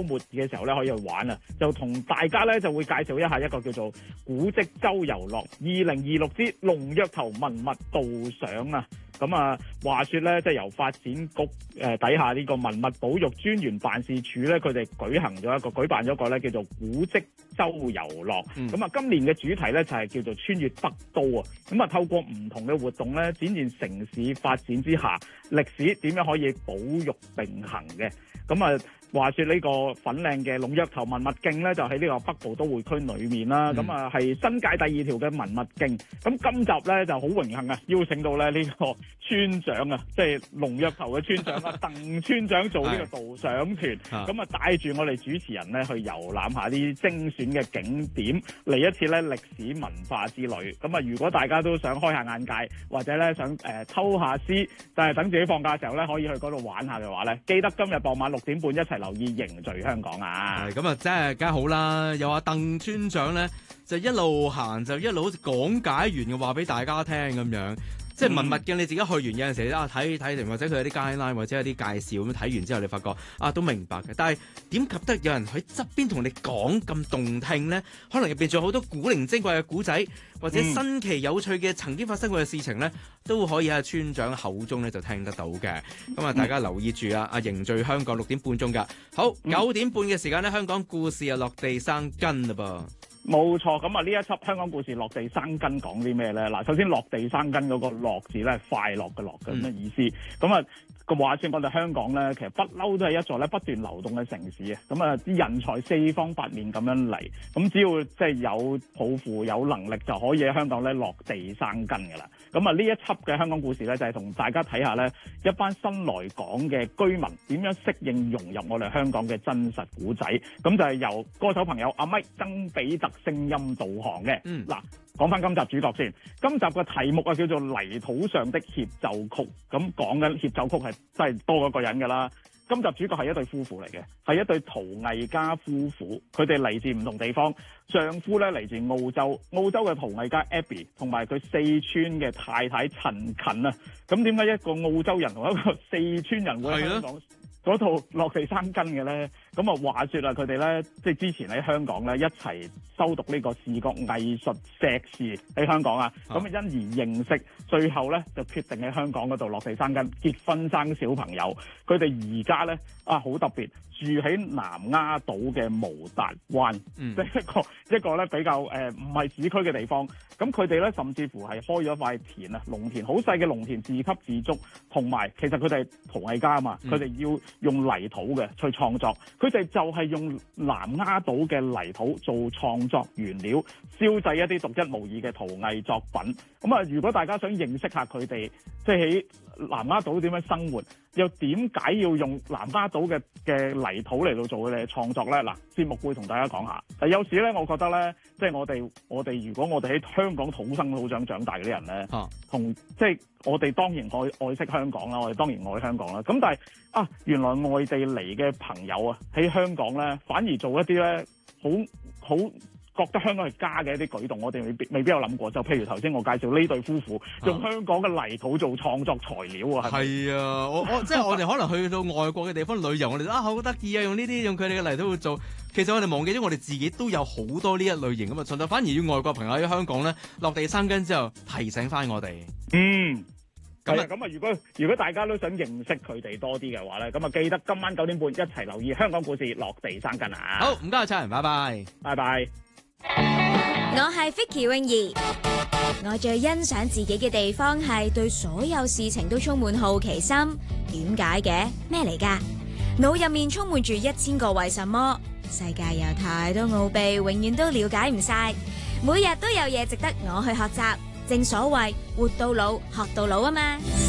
末嘅時候咧可以去玩啊！就同大家咧就會介紹一下一個叫做古蹟周遊樂2026之龍躍頭文物導賞啊！咁啊，話說咧，即係由發展局底下呢個文物保育專員辦事處咧，佢哋舉辦咗一個咧叫做古蹟周遊樂。咁啊，今年嘅主題咧就係叫做穿越北都啊！咁啊，透過唔同嘅活動咧，展現城市發展之下歷史點樣可以保育並行嘅。咁啊，話說呢個粉嶺嘅龍躍頭文物徑咧，就喺呢個北部都會區裏面啦。咁啊，係新界第2條嘅文物徑。咁今集咧就好榮幸啊，邀請到咧呢個村長啊，即係龍躍頭嘅村長啊，鄧村長做呢個導賞團。咁啊，帶住我哋主持人咧去遊覽下啲精選嘅景點，嚟一次咧歷史文化之旅。咁啊，如果大家都想開下眼界，或者咧想偷下師，但係等自己放假嘅時候咧可以去嗰度玩下嘅話咧，記得今日傍晚6點半一齊留意凝聚香港啊！ 咁啊，真係梗係好啦！有阿鄧村長咧，就一路行就一路好似講解完嘅話俾大家聽咁樣。即係文物徑你自己去完有陣時睇或者佢有啲 guideline 或者有啲介紹咁睇完之後，你發覺都明白嘅。但係點及得有人喺側邊同你講咁動聽咧？可能入邊仲有好多古靈精怪嘅古仔，或者新奇有趣嘅曾經發生過嘅事情咧，都可以喺村長口中咧就聽得到嘅。咁啊，大家留意住啊！凝聚香港6點半鐘㗎。好，9點半嘅時間咧，香港故事落地生根啦噃。 冇錯，咁啊呢一輯香港故事落地生根講啲咩咧？嗱，首先落地生根嗰個樂字咧係快樂嘅樂嘅咁嘅意思。咁啊個話說我哋香港咧，其實不嬲都係一座咧不斷流動嘅城市啊。咁啊啲人才四方八面咁樣嚟，咁只要即係有抱負有能力就可以喺香港咧落地生根㗎啦。咁啊呢一輯嘅香港故事咧就係同大家睇下咧一班新來港嘅居民點樣適應融入我哋香港嘅真實古仔。咁就係由歌手朋友阿咪曾比特聲音導航嘅。嗱，講翻今集主角先。今集嘅題目啊叫做泥土上的協奏曲。咁講緊協奏曲係真係多過一個人㗎啦。今集主角係一對夫婦嚟嘅，係一對陶藝家夫婦。佢哋嚟自唔同地方，丈夫咧嚟自澳洲嘅陶藝家 Abby 同埋佢四川嘅太太陳勤啊。咁點解一個澳洲人同一個四川人會喺香港嗰度落地生根嘅咧？咁啊話說啊，佢哋咧即係之前喺香港咧一齊修讀呢個視覺藝術碩士喺香港啊，咁啊因而認識，最後咧就決定喺香港嗰度落地生根，結婚生小朋友。佢哋而家咧好特別，住喺南丫島嘅蕪達灣，即係一個咧比較唔係市區嘅地方。咁佢哋咧甚至乎係開咗塊田啊，農田，好細嘅農田，自給自足。同埋其實佢哋係陶藝家啊嘛，佢哋要用泥土嘅去創作。佢哋就係用南丫島嘅泥土做創作原料，燒製一啲獨一無二嘅陶藝作品。咁啊，如果大家想認識下佢哋，即係喺南丫島點樣生活，又點解要用南丫島嘅泥土嚟到做佢哋嘅創作咧？嗱，節目會同大家講下。有時咧，我覺得咧，即係我哋如果我哋喺香港土生土長長大嗰啲人咧，同即係我哋當然愛惜香港啦，我哋當然愛香港啦。咁但係原來外地嚟嘅朋友啊，喺香港咧，反而做一啲咧好覺得香港係家嘅一啲舉動，我哋未必有諗過。就譬如頭先我介紹呢對夫婦用香港嘅泥土做創作材料啊， 係啊，我即係我哋可能去到外國嘅地方旅遊，我哋好得意啊，用佢哋嘅泥土去做。其實我哋忘記咗我哋自己都有好多呢一類型咁嘅創作，反而要外國朋友喺香港咧落地生根之後提醒翻我哋。咁啊，如果大家都想認識佢哋多啲嘅話咧，咁啊記得今晚9點半一齊留意香港故事落地生根啊！ 好，唔該晒，拜拜， 拜拜。 我係 Vicky 泳兒，我最欣賞自己嘅地方係對所有事情都充滿好奇心。點解嘅？咩嚟㗎？腦入面充滿住1000個為什麼。世界有太多奧秘，永遠都了解唔晒。每日都有嘢值得我去學習。正所謂活到老，學到老啊嘛。